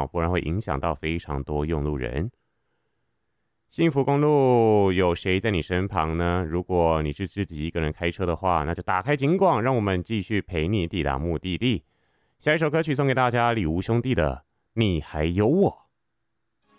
哦，不然会影响到非常多用路人。幸福公路有谁在你身旁呢？如果你是自己一个人开车的话，那就打开警广，让我们继续陪你抵达目的地。下一首歌曲送给大家，李吴兄弟的《你还有我》。